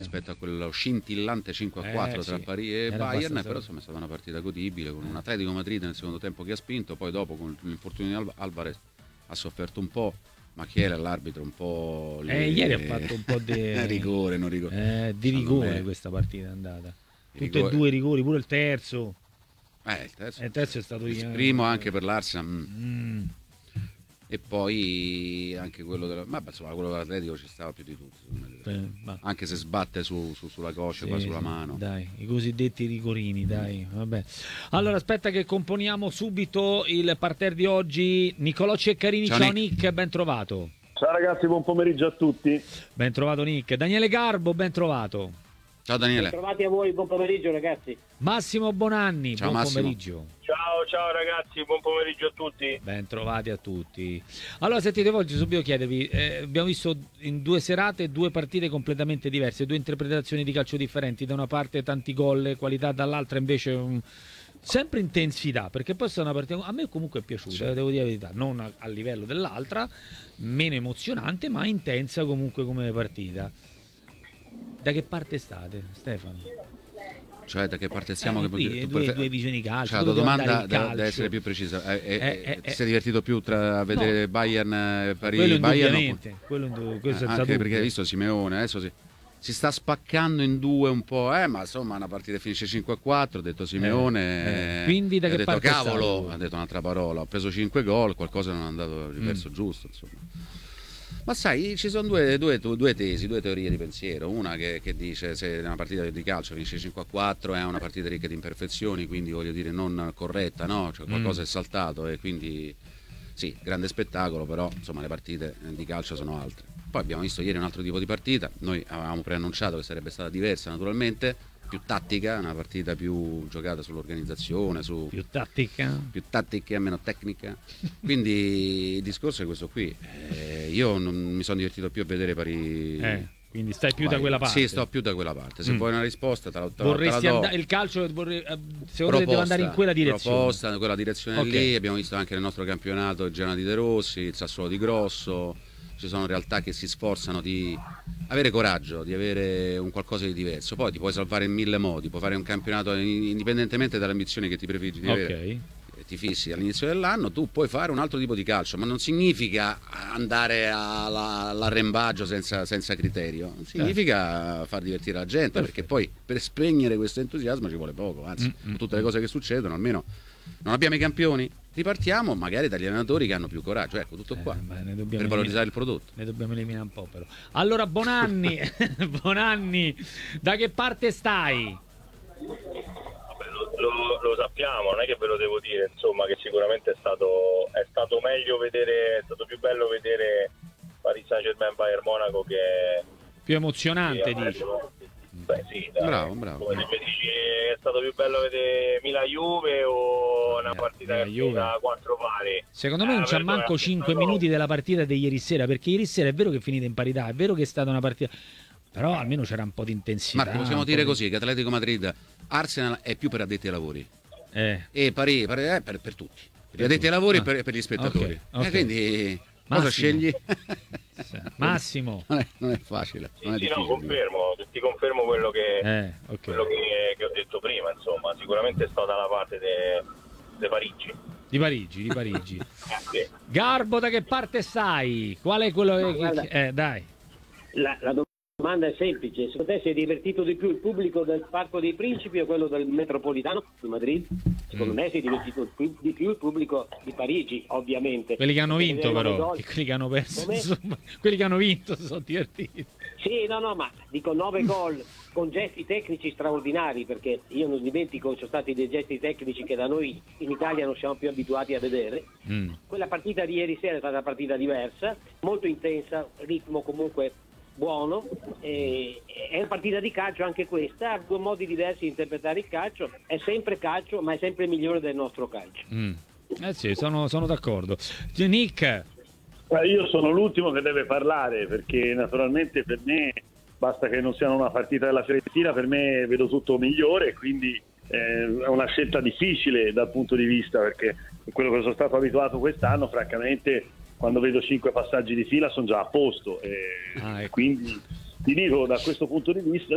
rispetto a quello scintillante 5-4 tra Paris e Bayern, però insomma è stata una partita godibile, con un Atletico Madrid nel secondo tempo che ha spinto, poi dopo con l'infortunio di Alvarez ha sofferto un po', ma Chiesa l'arbitro un po' ieri ha fatto un po' di rigore, non rigore. Di rigore questa partita è andata. Tutti e due i rigori, pure il terzo. Il terzo è stato il primo anche per l'Arsenal. E poi anche quello insomma, quello dell'Atletico ci stava più di tutti, anche se sbatte sulla coscia, poi sulla mano. Dai, i cosiddetti rigorini, dai, vabbè. Allora aspetta che componiamo subito il parterre di oggi. Nicolò Ceccarini, ciao Nick, ben trovato. Ciao ragazzi, buon pomeriggio a tutti. Ben trovato Nick. Daniele Garbo, ben trovato. Ciao Daniele. Ben trovati a voi, buon pomeriggio ragazzi. Massimo Bonanni, ciao, buon Massimo. pomeriggio. Ciao ragazzi, buon pomeriggio a tutti. Ben trovati a tutti. Allora sentite, voglio subito chiedervi, abbiamo visto in 2 serate 2 partite completamente diverse, 2 interpretazioni di calcio differenti, da una parte tanti gol, qualità, dall'altra invece sempre intensità, perché poi è una partita, a me comunque è piaciuta, devo dire la verità, non a livello dell'altra, meno emozionante ma intensa comunque come partita. Da che parte state, Stefano? Cioè, da che parte siamo? Due visioni calcio. Cioè, la domanda deve essere più precisa. Ti sei divertito più a vedere Bayern Paris? Bayern? Questo anche perché hai visto Simeone, adesso si sta spaccando in due un po', ma insomma una partita finisce 5-4, ha detto Simeone. Quindi da che detto, parte cavolo, ha detto un'altra parola, ho preso 5 gol, qualcosa non è andato verso giusto, insomma. Ma sai, ci sono due tesi, 2 teorie di pensiero. Una che dice se una partita di calcio finisce 5-4 è una partita ricca di imperfezioni, quindi voglio dire non corretta, no? Cioè qualcosa è saltato e quindi sì, grande spettacolo, però insomma le partite di calcio sono altre. Poi abbiamo visto ieri un altro tipo di partita, noi avevamo preannunciato che sarebbe stata diversa naturalmente, più tattica, una partita più giocata sull'organizzazione, più tattica e meno tecnica. Quindi il discorso è questo qui. Io non mi sono divertito più a vedere Paris. Quindi stai più da quella parte? Sì, sto più da quella parte. Se vuoi una risposta te la do. Il calcio secondo te deve andare in quella direzione? Proposta in quella direzione lì. Abbiamo visto anche nel nostro campionato il Genoa di De Rossi, il Sassuolo di Grosso. Ci sono realtà che si sforzano di avere coraggio, di avere un qualcosa di diverso. Poi ti puoi salvare in 1000 modi, puoi fare un campionato indipendentemente dalle ambizioni che ti prefiggi di avere. Ti fissi all'inizio dell'anno, tu puoi fare un altro tipo di calcio, ma non significa andare all'arrembaggio senza criterio, significa far divertire la gente, perché poi per spegnere questo entusiasmo ci vuole poco, anzi, con tutte le cose che succedono, almeno non abbiamo i campioni, ripartiamo magari dagli allenatori che hanno più coraggio, ecco, tutto qua, per valorizzare il prodotto. Ne dobbiamo eliminare un po' però. Allora Bonanni, Bonanni, da che parte stai? Lo sappiamo, non è che ve lo devo dire, insomma, che sicuramente è stato meglio vedere, è stato più bello vedere Paris Saint-Germain Bayern Monaco che più emozionante, dici. Beh, sì, dai. Bravo. Come dici, è stato più bello vedere Milan-Juve o una partita che da 4 pari? Secondo me non c'è manco 5 minuti della partita di ieri sera, perché ieri sera è vero che è finita in parità, è vero che è stata una partita, però almeno c'era un po' di intensità. Marco, possiamo dire così che Atletico Madrid, Arsenal è più per addetti ai lavori e Paris per tutti, per gli addetti ai lavori e per gli spettatori. Okay. Quindi cosa scegli? Massimo, non è facile, non è difficile. Ti confermo quello che ho detto prima, insomma, sicuramente sto dalla parte di Parigi. Di Parigi. Garbo, da che parte stai? Qual è quello che dai. La domanda è semplice: secondo te si è divertito di più il pubblico del Parco dei Principi o quello del Metropolitano di Madrid? Secondo me si è divertito di più il pubblico di Parigi, ovviamente. Quelli che hanno vinto però, quelli che hanno perso, insomma, quelli che hanno vinto si sono divertiti. Sì, no, ma dico 9 gol con gesti tecnici straordinari, perché io non dimentico, ci sono stati dei gesti tecnici che da noi in Italia non siamo più abituati a vedere. Quella partita di ieri sera è stata una partita diversa, molto intensa, ritmo comunque buono, è una partita di calcio anche questa, ha 2 modi diversi di interpretare il calcio, è sempre calcio ma è sempre migliore del nostro calcio. Sì, sono d'accordo. Nick? Io sono l'ultimo che deve parlare, perché naturalmente per me basta che non sia una partita della Fiorentina, per me vedo tutto migliore, quindi è una scelta difficile dal punto di vista, perché quello che sono stato abituato quest'anno, francamente quando vedo 5 passaggi di fila sono già a posto, quindi ti dico, da questo punto di vista